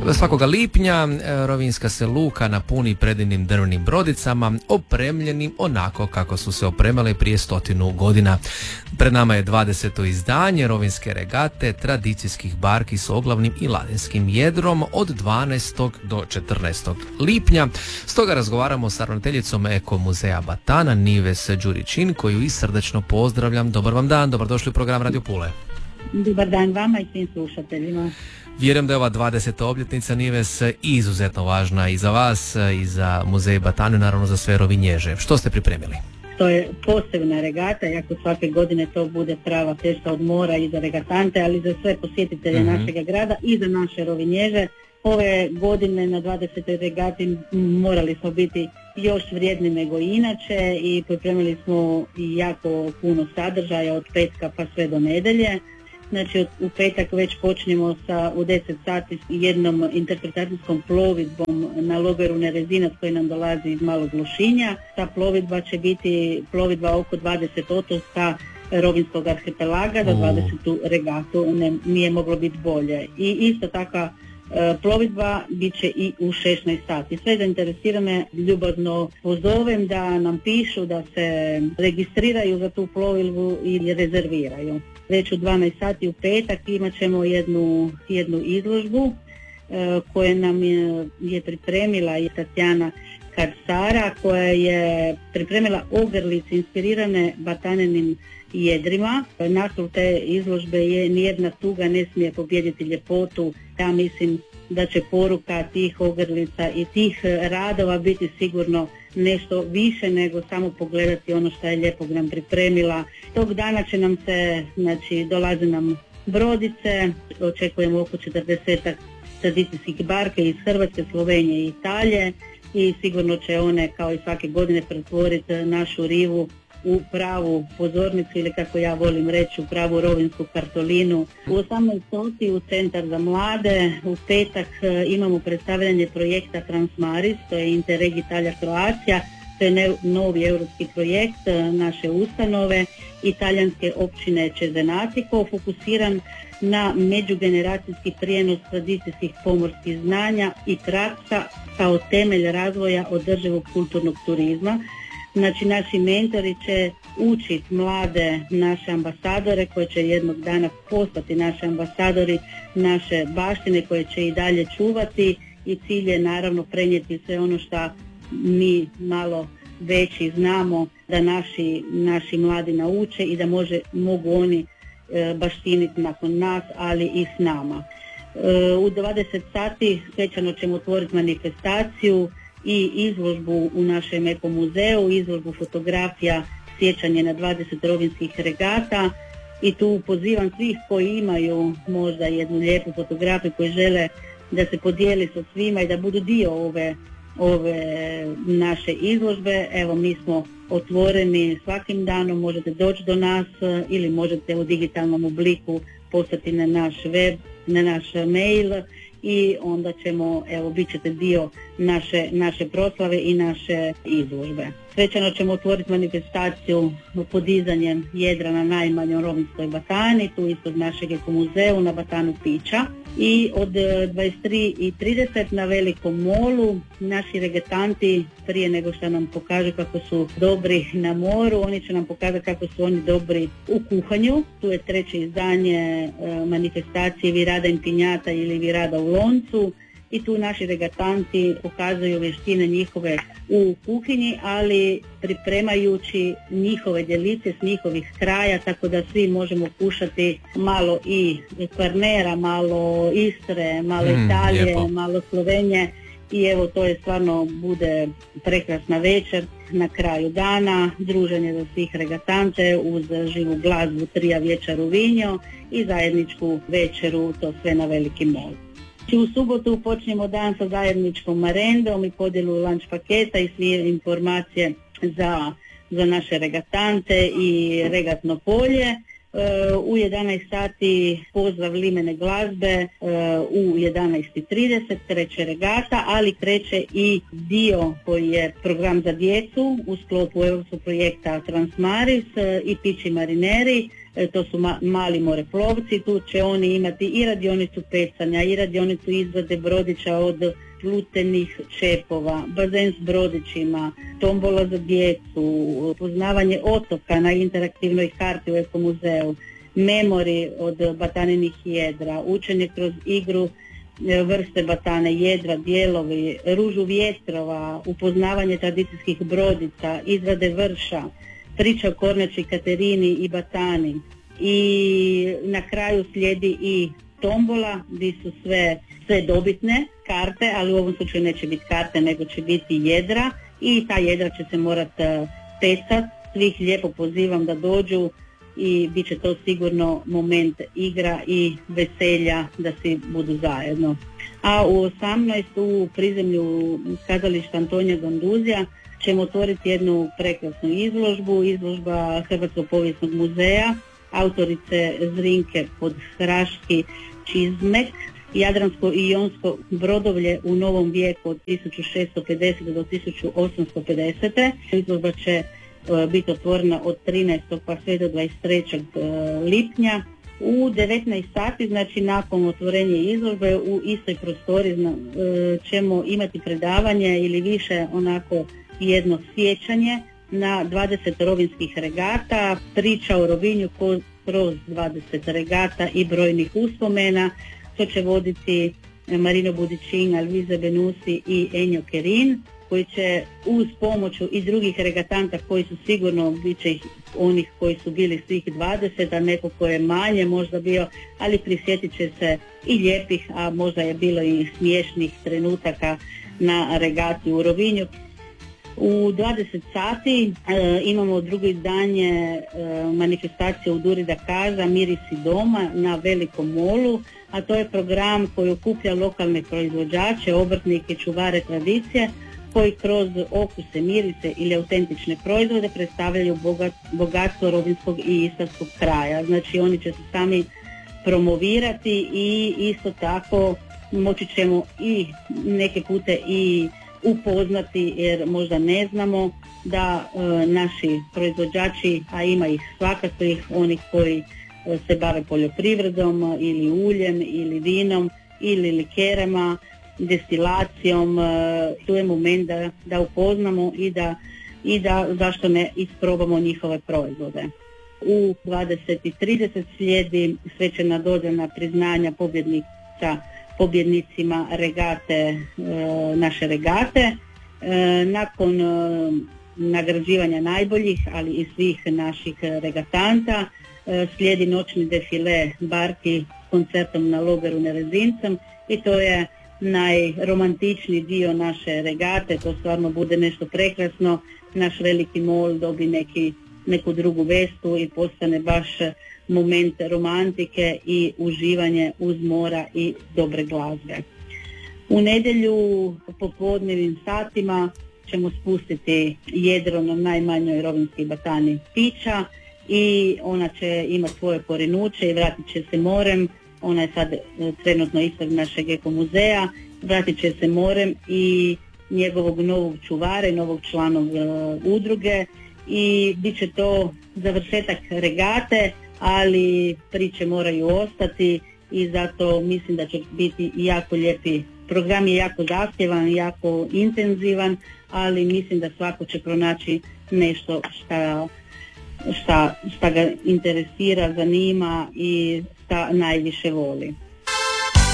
Svakoga lipnja rovinjska se luka napuni predivnim drvenim brodicama, opremljenim onako kako su se opremale prije 100 godina. Pred nama je 20. izdanje rovinjske regate tradicijskih barki s oglavnim i ladinskim jedrom od 12. do 14. lipnja. Stoga razgovaramo sa ravnateljicom Eko muzeja Batana, Nives Đurićin, koju i srdačno pozdravljam. Dobar vam dan, dobrodošli u program Radio Pule. Dobar dan vama i svim slušateljima. Vjerujem da je ova 20. obljetnica Nives izuzetno važna i za vas i za muzej Batanu, naravno za sve rovinježe. Što ste pripremili? To je posebna regata, iako svake godine to bude prava fešta od mora i za regatante, ali za sve posjetitelje našega grada i za naše rovinježe. Ove godine na 20. regati morali smo biti još vrijedni nego inače i pripremili smo jako puno sadržaja od petka pa sve do nedjelje. Znači u petak već počnemo u 10 sati s jednom interpretacijskom plovidbom na logeru Nerezinac koji nam dolazi iz Malog Lošinja. Ta plovidba će biti plovidba oko 20 otoka Rovinjskog arhipelaga za 20. regatu, nije moglo biti bolje. I isto taka plovidba bit će i u 16 sati. Sve zainteresirane ljubazno pozovem da nam pišu, da se registriraju za tu plovidbu i rezerviraju. Već u 12 sati u petak imat ćemo jednu izložbu koju nam je pripremila i Tatjana Karsara, koja je pripremila ogrlice inspirirane batanenim jedrima. Naslov te izložbe je "Nijedna tuga ne smije pobijediti ljepotu". Ja mislim da će poruka tih ogrlica i tih radova biti sigurno nešto više nego samo pogledati ono što je Lijepog nam pripremila. Tog dana će nam dolaze nam brodice, očekujemo oko 40 tradicijskih barke iz Hrvatske, Slovenije i Italije i sigurno će one kao i svake godine pretvoriti našu rivu u pravu pozornicu ili kako ja volim reći u pravu rovinjsku kartolinu. U 18 sati u Centar za mlade u petak imamo predstavljanje projekta Transmaris, to je Interreg Italija Kroacija, to je novi europski projekt naše ustanove italijanske općine Cesenatico, fokusiran na međugeneracijski prijenos tradicijskih pomorskih znanja i praksa kao temelj razvoja održivog kulturnog turizma. Znači naši mentori će učiti mlade naše ambasadore koji će jednog dana postati naši ambasadori naše baštine koje će i dalje čuvati i cilj je naravno prenijeti sve ono što mi malo veći znamo da naši mladi nauče i da mogu oni baštiniti nakon nas, ali i s nama. U 20 sati svečano ćemo otvoriti manifestaciju i izložbu u našem Eko muzeju, izložbu fotografija sjećanje na 20 rovinjskih regata i tu pozivam svih koji imaju možda jednu lijepu fotografiju koji žele da se podijeli sa svima i da budu dio ove naše izložbe. Evo mi smo otvoreni svakim danom, možete doći do nas ili možete u digitalnom obliku poslati na naš web, na naš mail i onda ćemo, bit ćete dio naše proslave i naše izložbe. Svečano ćemo otvoriti manifestaciju podizanjem jedra na najmanjoj rovinjskoj Batani, tu ispod našeg Eko muzeju na Batanu Pića. I od 23:30 na Velikom molu naši regatanti prije nego što nam pokažu kako su dobri na moru, oni će nam pokazati kako su oni dobri u kuhanju. Tu je 3. izdanje manifestacije Virada in Pinjata ili Virada u loncu i tu naši regatanti pokazuju vještine njihove u kuhinji, ali pripremajući njihove djelice s njihovih kraja, tako da svi možemo kušati malo i Kvarnera, malo Istre, malo Italije, lijepo. Malo Slovenije i to je stvarno bude prekrasna večer na kraju dana, druženje za svih regatante uz živu glazbu, trija vječer u Vinjo i zajedničku večeru, to sve na Veliki mol. U subotu počnemo dan sa zajedničkom marendom i podjelu lunch paketa i sve informacije za naše regatante i regatno polje. U 11 sati pozdrav limene glazbe, u 11:30 kreće regata, ali kreće i dio koji je program za djecu u sklopu europskog projekta Transmaris i Pići marineri. to su mali moreplovci, tu će oni imati i radionicu pecanja i radionicu izrade brodića od plutenih čepova, bazen s brodićima, tombola za djecu, poznavanje otoka na interaktivnoj karti u Ekomuzeu, memori od bataninih jedra, učenje kroz igru vrste batane, jedra, dijelovi, ružu vjetrova, upoznavanje tradicijskih brodica, izrade vrša, priča o kornjači Katerini i batani. I na kraju slijedi i tombola gdje su sve dobitne karte, ali u ovom slučaju neće biti karte nego će biti jedra i ta jedra će se morati pecati. Svih lijepo pozivam da dođu i bit će to sigurno moment igra i veselja da svi budu zajedno. A u 18. u prizemlju kazališta Antonija Gonduzija ćemo otvoriti jednu prekrasnu izložbu, izložba Hrvatskog povijesnog muzeja, autorice Zrinke Podhraški Čizmek, Jadransko i Jonsko brodovlje u novom vijeku od 1650. do 1850. Izložba će biti otvorena od 13. pa sve do 23. lipnja. U 19 sati, znači nakon otvorenja izložbe, u istoj prostori ćemo imati predavanje ili više onako jedno sjećanje na 20 rovinskih regata, priča o Rovinju kroz 20 regata i brojnih uspomena. To će voditi Marino Budičin, Alviza Benusi i Enjo Kerin, koji će uz pomoću i drugih regatanta koji su sigurno, bit će onih koji su bili svih 20, a neko ko je manje možda bio, ali prisjetit će se i lijepih, a možda je bilo i smiješnih trenutaka na regati u Rovinju. U 20 sati imamo drugo izdanje manifestacije u Duri da Kaza Mirisi doma na Velikom molu, a to je program koji okuplja lokalne proizvođače, obrtnike, čuvare tradicije, koji kroz okuse, mirise ili autentične proizvode predstavljaju bogatstvo rovinskog i istarskog kraja. Znači oni će se sami promovirati i isto tako moći ćemo i neke pute i upoznati, jer možda ne znamo da naši proizvođači, a ima ih svakakvih, onih koji se bave poljoprivredom ili uljem ili vinom ili likerama, destilacijom, tu je moment da upoznamo i da zašto ne isprobamo njihove proizvode. U 20:30 slijedi svečana dodana priznanja pobjednicima regate, naše regate. Nakon nagrađivanja najboljih, ali i svih naših regatanta, slijedi noćni defile barki s koncertom na Logaru Nerezincem i to je najromantičniji dio naše regate. To stvarno bude nešto prekrasno. Naš veliki mol dobi neku drugu vestu i postane baš moment romantike i uživanje uz mora i dobre glazbe. U nedjelju popodnevnim satima ćemo spustiti jedro na najmanjoj rovinskoj batani pića i ona će imati svoje porinuće i vratit će se morem. Ona je sad trenutno ispred našeg Ekomuzeja, vratit će se morem i njegovog novog čuvara i novog člana udruge i bit će to završetak regate, ali priče moraju ostati i zato mislim da će biti jako lijepi. Program je jako zahtjevan, jako intenzivan, ali mislim da svako će pronaći nešto šta ga interesira, zanima i šta najviše voli.